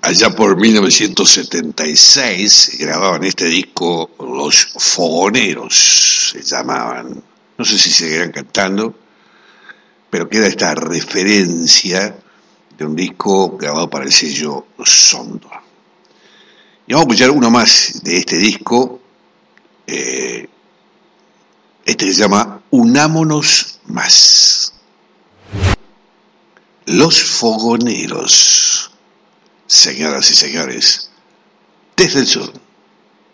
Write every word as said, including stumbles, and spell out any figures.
allá por mil novecientos setenta y seis grababan este disco Los Fogoneros, se llamaban. No sé si seguirán cantando, pero queda esta referencia de un disco grabado para el sello Sonda. Y vamos a escuchar uno más de este disco. Eh, este se llama Unámonos Más. Los Fogoneros, señoras y señores, desde el sur.